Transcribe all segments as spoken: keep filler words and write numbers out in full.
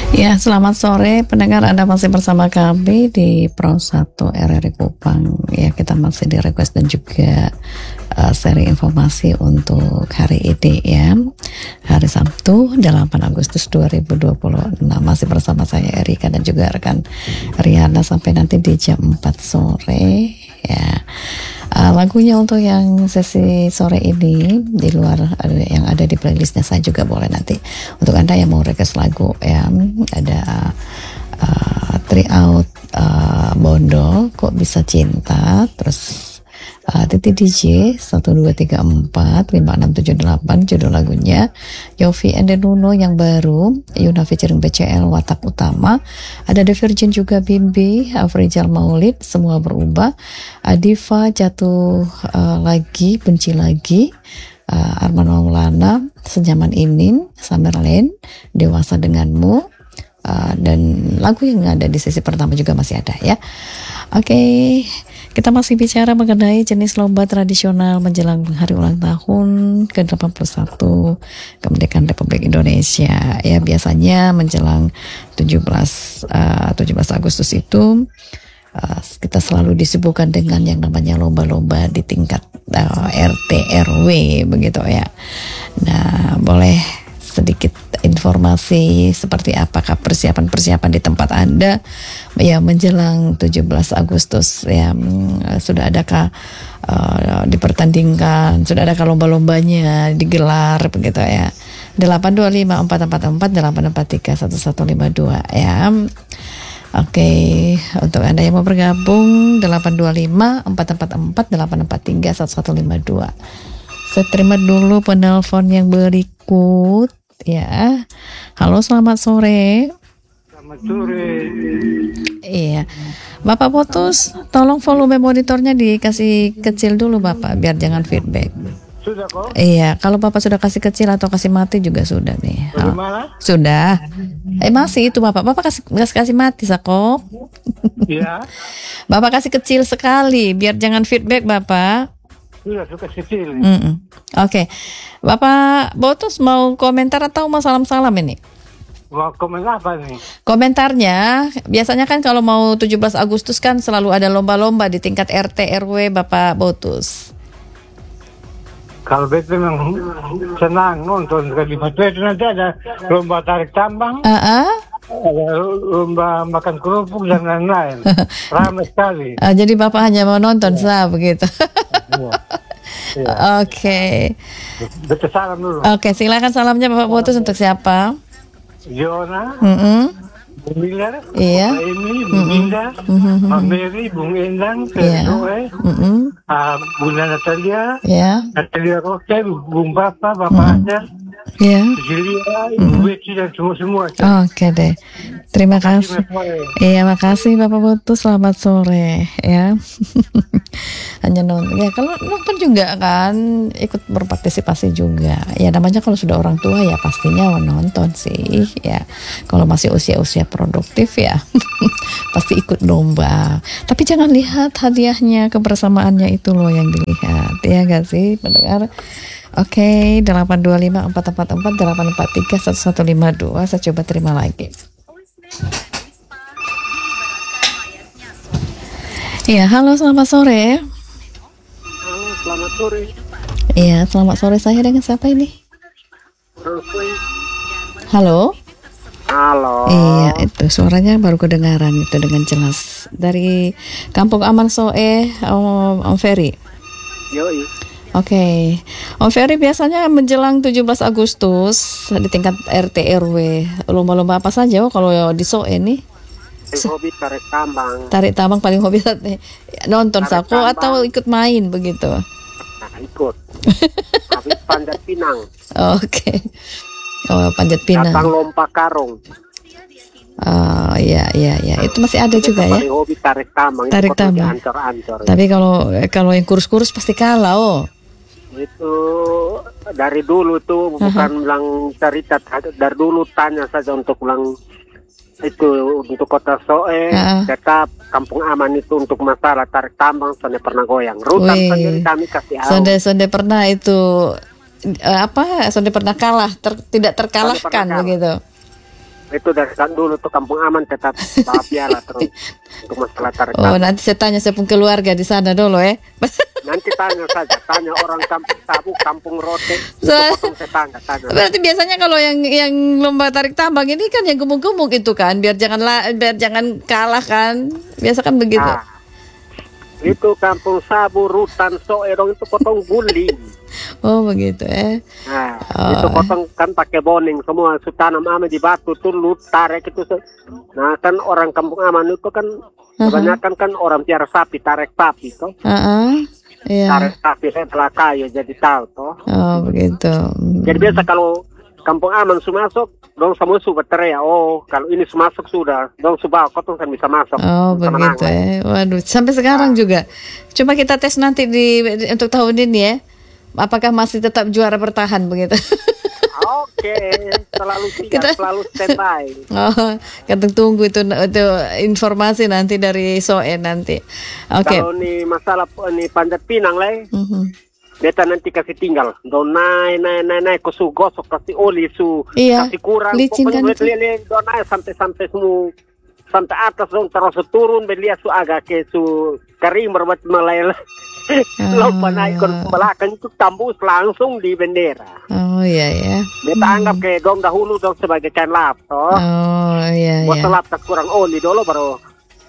Ya, selamat sore pendengar, Anda masih bersama kami di Pro satu R R I Kupang. Ya, kita masih di request dan juga uh, seri informasi untuk hari ini ya. Hari Sabtu delapan Agustus dua ribu dua puluh enam. Masih bersama saya Erika dan juga rekan Riana sampai nanti di jam empat sore ya. Uh, lagunya untuk yang sesi sore ini di luar ada yang ada di playlistnya saya juga boleh nanti untuk Anda yang mau request lagu ya. Ada uh, Three Out uh, Bondo Kok Bisa Cinta, terus uh, Titi D J satu dua tiga empat lima enam tujuh delapan judul lagunya, Yofi and the Nuno yang baru, Yuna featuring B C L Watak Utama, ada The Virgin juga Bimbi, Afrizal Maulid Semua Berubah, Adifa Jatuh uh, Lagi Benci Lagi, uh, Arman Maulana Senyaman Ini, Summerland Dewasa Denganmu, uh, dan lagu yang ada di sesi pertama juga masih ada ya. Oke, okay. Kita masih bicara mengenai jenis lomba tradisional menjelang hari ulang tahun ke delapan puluh satu kemerdekaan Republik Indonesia. Ya, biasanya menjelang tujuh belas Agustus itu uh, kita selalu disibukkan dengan yang namanya lomba-lomba di tingkat uh, R T R W begitu ya. Nah, boleh sedikit informasi seperti apakah persiapan-persiapan di tempat Anda ya menjelang tujuh belas Agustus ya, sudah adakah uh, dipertandingkan, sudah adakah lomba-lombanya digelar begitu ya. Delapan dua lima empat empat empat delapan empat tiga satu satu lima dua ya. Oke, untuk Anda yang mau bergabung delapan dua lima empat empat empat delapan empat tiga satu satu lima dua. Saya terima dulu penelpon yang berikut ya. Halo, selamat sore. Selamat sore. Iya, Bapak Putus, tolong volume monitornya dikasih kecil dulu Bapak, biar jangan feedback. Sudah kok? Iya, kalau Bapak sudah kasih kecil atau kasih mati juga sudah nih. Bagaimana? Sudah. Eh masih itu Bapak, Bapak kasih kasih, kasih mati Sako. Iya. Bapak kasih kecil sekali, biar jangan feedback Bapak. Sudah suka kecil. Oke, okay. Bapak Botus mau komentar atau mau salam-salam ini? Mau komen apa nih? Komentarnya, biasanya kan kalau mau tujuh belas Agustus kan selalu ada lomba-lomba di tingkat R T R W Bapak Botus. Kalau betul memang senang nonton sekali. Betul nanti ada lomba tarik tambang. Uh-uh. Ada lomba makan kerupuk dan lain-lain. Ramai sekali. Uh, jadi Bapak hanya mau nonton ya. Sah begitu. Ya. Ya. Oke. Okay. Betul, salam dulu. Oke, okay, silakan salamnya Bapak Putus untuk siapa? Jona, mm-hmm. Bung Miller, iya. Mbak Emi, Bung Indah, mm-hmm. Mbak Mary, Bung Endang, yeah. Zoe, mm-hmm. uh, Bunda Natalia, yeah. Natalia Roke, Bung Bapak, Bapak mm-hmm. Anda, yeah. Julia, Ibu Beci dan semua-semua. Oke okay deh. Terima kasih. Iya, makasih Bapak Putus. Selamat sore ya. Hanya nonton. Ya kalau nonton juga kan ikut berpartisipasi juga. Ya namanya kalau sudah orang tua ya pastinya nonton sih ya. Kalau masih usia-usia produktif ya pasti ikut lomba. Tapi jangan lihat hadiahnya, kebersamaannya itu loh yang dilihat. Ya gak sih pendengar? Oke, okay, delapan dua lima empat empat empat delapan empat tiga satu satu lima dua. Saya coba terima lagi. Iya, halo selamat sore. Halo, selamat sore. Iya, selamat sore, saya dengan siapa ini? Halo? Halo. Iya, itu suaranya baru kedengaran itu dengan jelas. Dari Kampung Aman Soe, Om, Om Ferry. Yoi. Oke, okay. Om Ferry biasanya menjelang tujuh belas Agustus di tingkat R T R W lomba-lomba apa saja oh, kalau di Soe nih? Hobi tarik tambang. Tarik tambang paling hobi nonton tarik Sako tambang. Atau ikut main begitu? Nah, ikut. Habis panjat pinang. Oke. Okay. Oh, panjat pinang. Datang lompat karung. Oh iya iya iya itu masih ada itu juga ya. Hobi tarik tambang. Tarik tambang. Ancor-ancor. Tapi kalau kalau yang kurus-kurus pasti kalah oh. Itu dari dulu tuh bukan uh-huh. bilang cerita, dari dulu tanya saja untuk bilang itu untuk kota Soe, uh-uh. tetap Kampung Aman itu untuk masalah tarik tambang sonde pernah goyang. Rutan sendiri kami kasih tahu. Sonde sonde pernah itu uh, apa? Sonde pernah kalah, ter, tidak terkalahkan begitu. Itu dari kan dulu tuh Kampung Aman tetap bawa piala terus untuk masalah tarik Oh, tambang. nanti saya tanya saya pun keluarga di sana dulu ya. Nanti tanya saja, tanya orang Kampung Sabu, Kampung Rote, So- itu potong tetangga, tanya. Berarti biasanya kalau yang yang lomba tarik tambang ini kan yang gemuk-gemuk itu kan, biar jangan la, biar jangan kalah kan. Biasa kan begitu. Ah, itu Kampung Sabu, Rutan, Soerong itu potong guling. Oh, begitu eh. Nah, Oh. itu potong kan pakai boning semua, su tanam aman di batu tuh lu tarik itu. se- Nah, kan orang Kampung Aman itu kan kebanyakan kan orang piara sapi, tarik sapi toh. Heeh. Iya. Tarik sapi saya telah kayu jadi tahu toh. Oh, begitu. Jadi biasa kalau Kampung Aman su masuk, dong semua su berteriak, oh kalau ini su masuk sudah, dong su bawa kotong kan bisa masuk. Oh, Bisa begitu menang. ya. Waduh, sampai sekarang juga. Coba kita tes nanti di, di- untuk tahun ini ya. Apakah masih tetap juara bertahan begitu? Oke, selalu siap, Kita- selalu standby. Oh, kita tunggu itu itu informasi nanti dari Soe nanti. Oke. Kalau nih masalah nih Panjat Pinang lah, Mhm. beta nanti kasih tinggal. Dong naik, naik, naik, naik, su gosok, kasih oli, su Iya, kasih kurang. licin kan Pokoknya itu. beta lihat dong naik sampai sampai semua sampai atas dong terus turun. Beta lihat su agak ke su kering berbuat melayang. Lupa naik ke belakang itu tambus langsung di bendera. Oh iya ya. Beta anggap ke dong dahulu dong sebagai kain lap, toh. Oh iya Buat ya. selap tak kurang oli dulu baru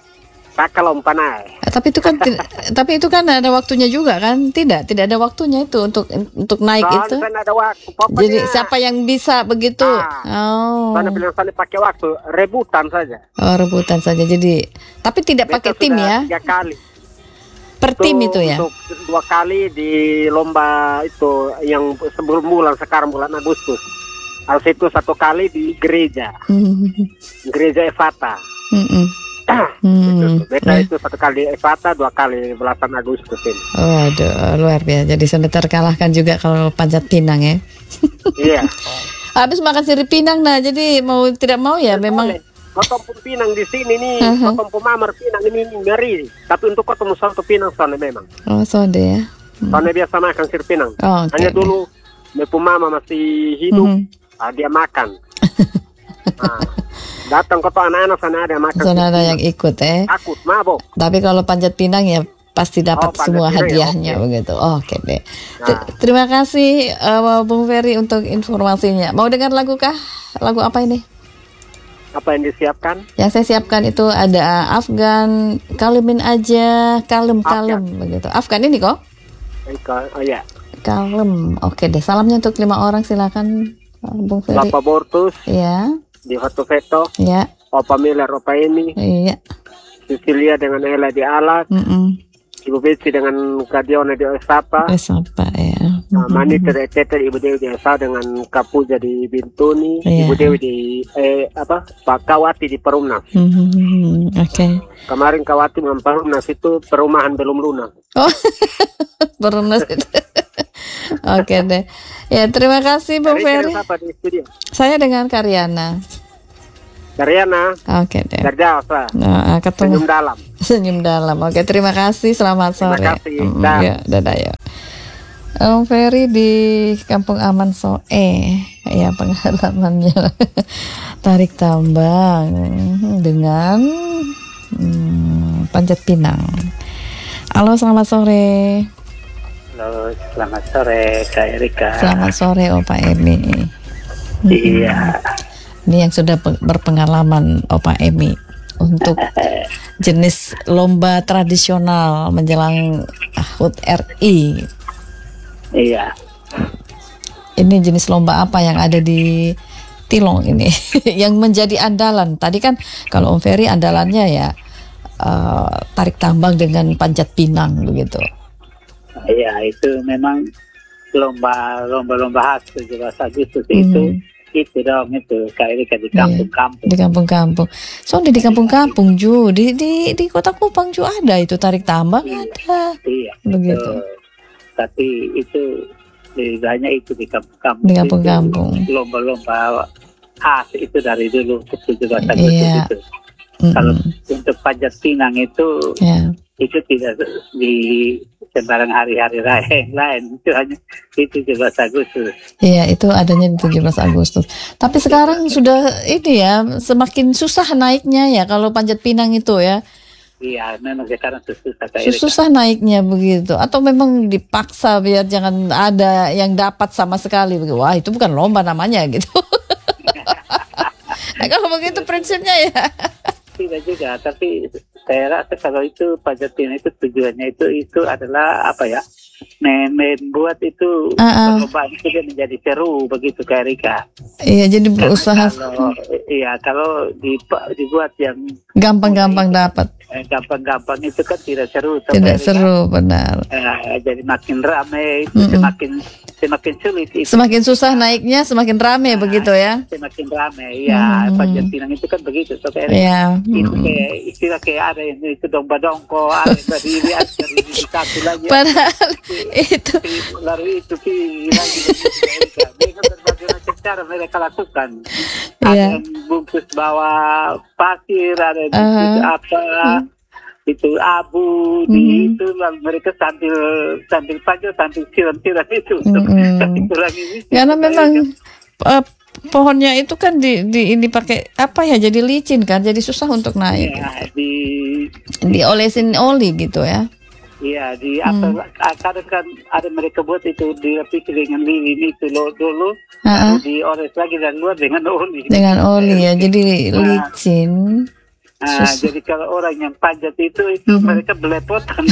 tak kalau panai. Eh, Tapi itu kan tid- tapi itu kan ada waktunya juga kan? Tidak, tidak ada waktunya itu untuk untuk naik itu. Kan ada waktu. Pokoknya, Jadi siapa yang bisa begitu? Oh. Sana bilang sana pakai waktu rebutan saja. Oh, rebutan saja. Jadi tapi tidak pakai Beta tim sudah ya? Tiga kali. Per tim itu ya. Untuk dua kali di lomba itu yang sebelum bulan sekarang bulan Agustus. Harus itu satu kali di gereja, Hmm. gereja Evata. Mm-mm. Hmm. Beta itu satu kali Evata, dua kali belasan Agustus ini. Waduh, luar biasa. Jadi sudah terkalahkan juga kalau Panjat Pinang ya. Iya. Habis makan sirip Pinang, nah jadi mau tidak mau ya memang. Kotong pun Pinang di sini nih, Uh-huh. kotong pun Mamar Pinang ini ngeri. Tapi untuk kotong satu Pinang sana memang. Oh, sode ya. Sana biasa makan sir Pinang. Oh, oke. Hanya dulu Mepu Mama masih hidup, Mhm. ah, dia makan. Nah, datang kotong anak-anak sana ada makan. Sana sir ada Pinang. yang ikut eh. Takut mabok. Tapi kalau Panjat Pinang ya pasti dapat Oh, Panjat semua Pinang ya, hadiahnya oke. begitu. Oke deh. Ter- Nah. Terima kasih eh, Bung Ferry untuk informasinya. Mau dengar lagu kah? Lagu apa ini? Apa yang disiapkan? Yang saya siapkan itu ada Afgan, kalemin aja, kalem-kalem begitu. Afgan ini kok? Ika- Oh ya, Kalem. Oke deh. Salamnya untuk lima orang silakan Bung Ferry. Bapak Bortus Iya, di Hoto Veto, iya, Opa Miller, Opa Emi, iya. Cecilia dengan Ella di Alat, Mm-mm. Ibu Betsy dengan Kadiona di Osapa, Wes apa ya? Nah, Mani Tereteter, Ibu Dewi di Esa dengan Kapuja di Bintuni, Iya. Ibu Dewi di eh apa Pak Kawati di Perumnas. Mhm. Oke. Kemarin Kawati dengan Perumnas itu perumahan belum lunas. Oh, berenang itu. Oke deh. Ya terima kasih Bung Dari Ferry. siapa di studio? Saya dengan Karyana. Dariana, Oke deh. dari Jasa, Nah, ketemu senyum dalam. senyum dalam. Oke terima kasih. Selamat Terima sore. kasih. Hmm, Dah. ya, dadah ya. Bung Ferry di Kampung Aman Soe, ya pengalamannya tarik tambang dengan hmm, Panjat Pinang. Halo, selamat sore. Halo, selamat sore Kak Erika. Selamat sore Opa Emi. Iya. Ini yang sudah pe- berpengalaman Opa Emi untuk jenis lomba tradisional menjelang H U T R I. Iya. Ini jenis lomba apa yang ada di Tilong ini yang menjadi andalan? Tadi kan kalau Om Ferry andalannya ya eh, tarik tambang dengan Panjat Pinang begitu. Iya, itu memang lomba lomba-lomba khas tujuh belas Agustus Hmm. itu itu dong itu kayak di kampung-kampung. Di kampung-kampung. Soalnya di kampung-kampung Ju, di di di Kota Kupang Ju ada itu tarik tambang ada. Iya. Begitu. Betul. Tapi itu lebih banyak itu di kampung-kampung. Di kampung-kampung. Itu Lomba-lomba khas itu dari dulu untuk tujuh belas Agustus Iya. itu. Mm-mm. Kalau untuk Panjat Pinang itu Ya. itu tidak di sembarang hari-hari raya yang lain. Itu hanya itu tujuh belas Agustus. Iya, itu adanya di tujuh belas Agustus. Tapi sekarang sudah ini ya, semakin susah naiknya ya kalau Panjat Pinang itu ya. Iya, memang sekarang susah Kak Erika. Susah naiknya begitu, atau memang dipaksa biar jangan ada yang dapat sama sekali. Wah, itu bukan lomba namanya gitu. Nah, kalau begitu prinsipnya ya. Tidak juga, tapi saya rasa kalau itu Panjat Pinang itu tujuannya itu itu adalah apa ya? Membuat itu uh-uh. perlombaan itu dia menjadi seru begitu Kak Erika. Iya, jadi berusaha. Kalau, iya, kalau dibuat yang gampang-gampang dapat. Gampang-gampang itu kan tidak seru. Tidak seru, kan? Benar. Eh, jadi makin ramai itu mm-hmm. semakin semakin sulit. Itu. Semakin susah naiknya, semakin ramai nah, begitu ya. Semakin ramai, ya. Mm-hmm. Panjat Pinang itu kan begitu. So, kayak yeah. itu mm-hmm. kayak istilah kayak ada yang itu domba dongko, ada yang berdiri, ada yang berdiri satu lagi. Padahal itu. Lalu itu lagi. Mereka berbagai macam cara mereka lakukan. Yeah. Ada yang bungkus bawa pasir, ada yang bungkus uh-huh. apa. Hmm. Itu abu mm-hmm. di itu lalu mereka sambil sambil panjat sambil siram-siram itu mm-hmm. karena memang uh, pohonnya itu kan di, di ini pakai apa ya, jadi licin kan, jadi susah untuk naik ya, di diolesin oli gitu ya. Iya, di apa hmm. kadang kan ada mereka buat itu dilapisi dengan lilin itu lo dulu uh-huh. dioles lagi dan luar dengan oli dengan oli ya, jadi nah. licin. Nah, susah. Jadi kalau orang yang panjat itu itu mm-hmm. mereka belepotan.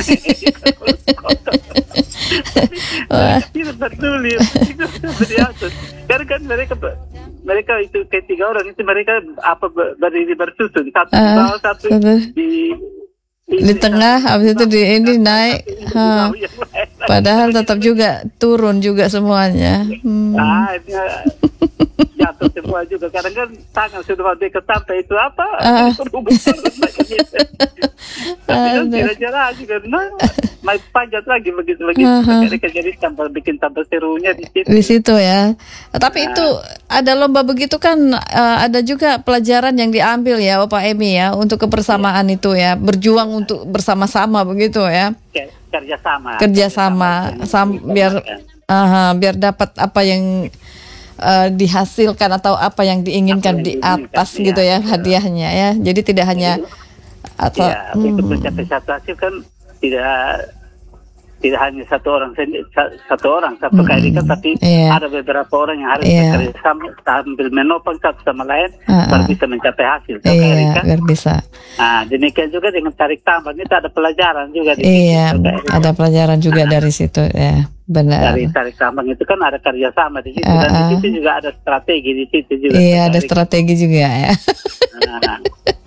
Tidak peduli karena kan mereka mereka itu ketiga orang itu mereka apa berdiri bersusun satu di bawah satu di di, di tengah, habis itu di ini naik. Ha. Padahal tetap juga turun juga semuanya. Hmm. Ah, ini jatuh semua juga. Kadang kan tangan sudah mau sampai itu apa? Uh. Tapi kan tidak jalan juga. Nah, main panjat lagi begitu-begitu. Uh-huh. Jadi tambah bikin tambah serunya di situ. Di situ ya. Tapi nah. itu ada lomba begitu kan, uh, ada juga pelajaran yang diambil ya, Pak Emi ya, untuk kebersamaan ya. Itu ya, berjuang untuk bersama-sama begitu ya. Kerjasama. Kerjasama, sam, biar uh, biar dapat apa yang uh, dihasilkan atau apa yang diinginkan apa yang di atas diinginkan, gitu ya, ya hadiahnya ya. Jadi tidak hanya atau ya, hmm. untuk mencapai satu hasil kan tidak tidak hanya satu orang satu orang satu hmm. kali kan, tapi yeah. ada beberapa orang yang harus yeah. bekerja sama sambil menopang satu sama lain uh-uh. baru bisa mencapai hasil. Iya, yeah, biar bisa. Nah, demikian juga dengan tarik tambang itu ada pelajaran juga di iya, situ. Iya, ada pelajaran juga nah, dari situ ya, benar. Dari tarik tambang itu kan ada kerjasama di situ uh-uh. dan di situ juga ada strategi di situ juga. Iya, ada strategi juga ya. Nah,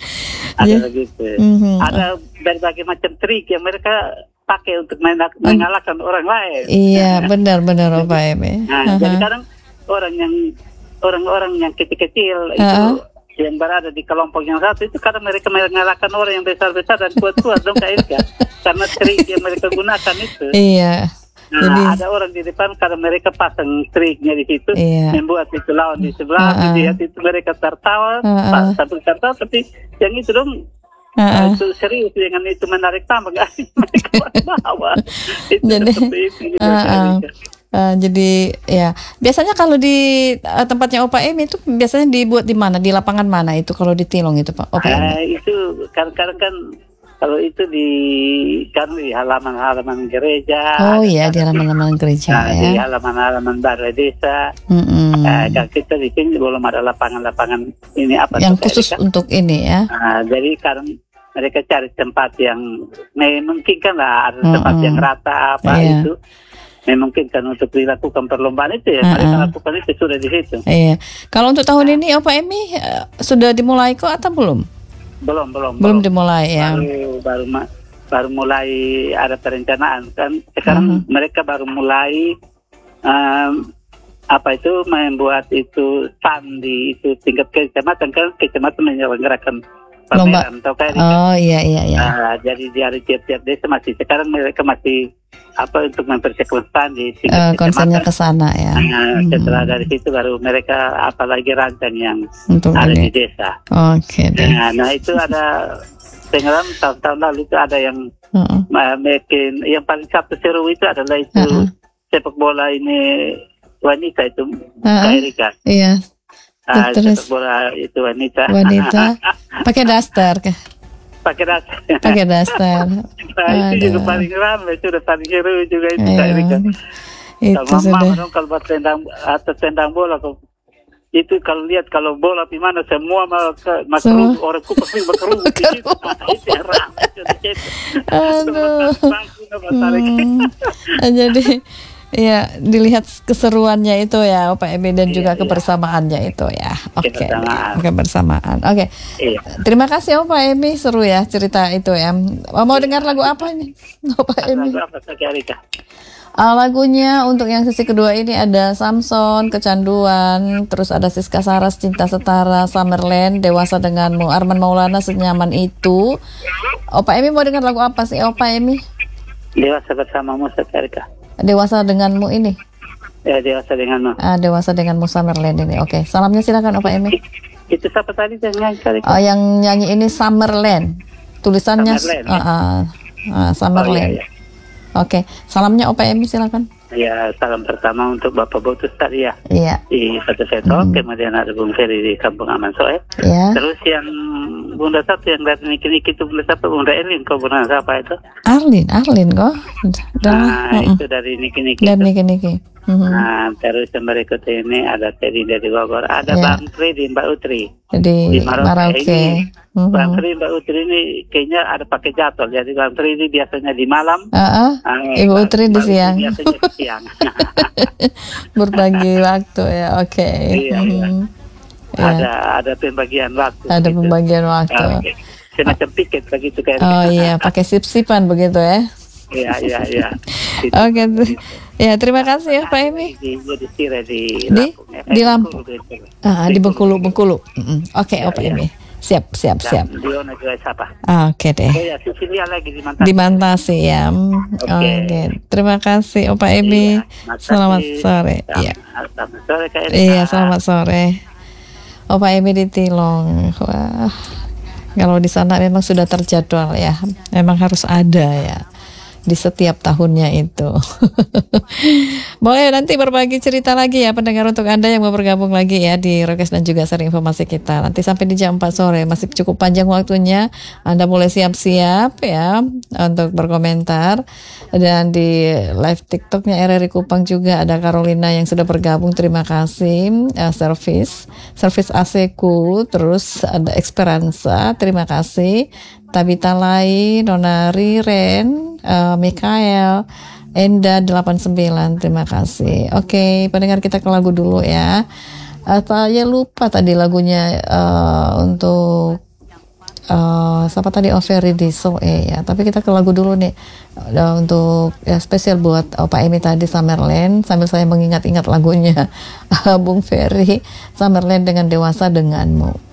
ada yeah. begitu. Mm-hmm. Ada berbagai macam trik yang mereka pakai untuk mengalahkan orang lain. Iya, benar-benar Pak Emi. Nah, uh-huh. jadi kadang orang yang orang-orang yang kecil-kecil uh-huh. itu yang berada di kelompok yang satu itu kadang mereka mengalahkan orang yang besar-besar dan kuat-kuat dong Kak Erika, karena trik yang mereka gunakan itu. Iya. Nah, jadi, ada orang di depan karena mereka pasang triknya di situ, iya. membuat itu lawan di sebelah, uh-uh. dilihat itu mereka tertawa, uh-uh. sambil tertawa, tapi yang itu dong. Uh-uh. Itu serius dengan itu menarik tambang mereka bawa itu jadi, itu, gitu, uh-uh. uh, jadi ya biasanya kalau di uh, tempatnya Opa Emi itu biasanya dibuat di mana, di lapangan mana itu kalau di Tilong itu Pak Opa Emi? Uh, itu kadang-kadang kan kalau itu di kan di halaman-halaman gereja. Oh iya, di halaman-halaman gereja nah, ya. Di halaman-halaman balai desa. Mm-hmm. Uh, dan kita di sini belum ada lapangan-lapangan ini apa yang khusus kan? Untuk ini ya. Uh, jadi karena mereka cari tempat yang memungkinkan lah, ada tempat mm-hmm. yang rata apa yeah. itu memungkinkan untuk dilakukan perlombaan itu ya. Uh-uh. Mereka lakukan itu sudah di situ. Iya. Kalau untuk tahun ini Opa Emi uh, sudah dimulai kok atau belum? Belum, belum. Belum dimulai ya. Baru baru baru mulai ada perencanaan kan. Sekarang uh-huh. mereka baru mulai um, apa itu membuat itu stand di itu tingkat kecamatan kan, kecamatan menyelenggarakan pameran atau kayak oh iya iya iya. Uh, jadi dari tiap-tiap desa masih sekarang mereka masih apa untuk mempersiapkan stand di tingkat uh, konsennya ke sana ya. Uh, hmm. Setelah dari situ baru mereka apalagi rancang yang untuk ada ini. Di desa. Oke okay, deh. Nah, nah itu ada tenggelam tahun-tahun lalu itu ada yang uh-uh. bikin yang paling satu seru itu adalah itu uh-uh. sepak bola ini wanita itu uh-uh. Kak Erika. Iya. Ah, sepak bola itu wanita. Wanita. Pakai daster kah? Pakai daster. Pakai daster. Nah, itu juga paling ramai, itu udah paling seru juga itu Kak Erika. Itu kalau sudah. mama dong kalau buat tendang atau tendang bola itu kalau lihat kalau bola di mana semua makruh orang kupas ini makruh itu yang ramai itu. Aduh. Hmm. Jadi ya dilihat keseruannya itu ya Pak Emi dan iya, juga iya. kebersamaannya itu ya. Oke. Okay. Kebersamaan. Oke. Okay. Iya. Terima kasih Pak Emi, seru ya cerita itu ya. Mau iya. dengar lagu apa nih Pak Emi? Lagu apa Kak Erika? Uh, lagunya untuk yang sesi kedua ini ada Samson, Kecanduan, terus ada Siska Saras, Cinta Setara, Summerland, Dewasa Denganmu, Arman Maulana, Senyaman Itu. Opa Emi mau dengar lagu apa sih Opa Emi? Dewasa Bersamamu, Erika. Dewasa Denganmu ini? Ya, Dewasa Denganmu. Ah, Dewasa Denganmu, Summerland ini. Oke, okay. Salamnya silakan Opa Emi. Itu siapa tadi yang nyanyi? Uh, yang nyanyi ini Summerland. Tulisannya Summerland, uh, uh, uh, Summerland. Oh, iya, iya. Oke, salamnya Opa Emi silakan. Ya, salam pertama untuk Bapak Botus tadi ya. Iya. Di Kota Seto, hmm. kemudian ada Bung Ferry di Kampung Aman Soe. Iya. Terus yang Bunda satu yang dari Niki-Niki itu Bunda siapa? Bunda Erlin, kok Bunda siapa itu? Arlin, Arlin kok. Nah, uh-uh. itu dari Niki-Niki. Dan Niki-Niki. Uh-huh. Nah, terus yang berikut ini ada Teddy dari Bogor, ada yeah. Bang Tri di Mbak Utri di, di Maroke. Maroke. Ini, uh-huh. Bang Tri Mbak Utri ini kayaknya ada pakai jadwal, jadi Bang Tri ini biasanya di malam, uh-uh. uh, Ibu Utri di siang. Biasanya di siang. Berbagi waktu ya, oke. Okay. Iya, uh-huh. iya. Yeah. Ada ada pembagian waktu. Ada gitu. Pembagian waktu. Uh, okay. Semacam piket begitu kayak. Oh iya, pakai sip-sipan begitu ya. Iya, iya, iya. Oke, okay. Ya terima kasih ya Pak Emi. Di di di di, di Lampung, ah, di Bengkulu, Bengkulu. Mm-hmm. Oke, okay, ya, Pak ya. Emi. Siap, siap, siap. Diona juga siapa? Oke okay, deh. Oh, ya, Sisilia lagi di Mantasi. Di Mantasi ya. Oke. Okay. Okay. Terima kasih Opa Emi. Iya, selamat sore. Iya. Selamat sore Kak Erika. Iya, selamat sore. Opa Emi di Tilong. Wah. Kalau di sana memang sudah terjadwal ya. Memang harus ada ya. Di setiap tahunnya itu. Boleh nanti berbagi cerita lagi ya pendengar untuk Anda yang mau bergabung lagi ya di Request dan juga sharing informasi kita. Nanti sampai di jam empat sore masih cukup panjang waktunya. Anda boleh siap-siap ya untuk berkomentar. Dan di live TikToknya R R I Kupang juga ada Carolina yang sudah bergabung. Terima kasih. Uh, service, service A C ku, terus ada Esperanza. Terima kasih. Tabita Lai, Nona Riren, uh, Mikael, Enda delapan puluh sembilan, terima kasih. Oke, okay, pendengar kita ke lagu dulu ya. Uh, saya lupa tadi lagunya uh, untuk uh, siapa tadi Overi di Soe ya. Tapi kita ke lagu dulu nih uh, untuk ya, spesial buat Opa Emi tadi Summerland. Sambil saya mengingat-ingat lagunya uh, Bung Ferry, Summerland dengan Dewasa Denganmu.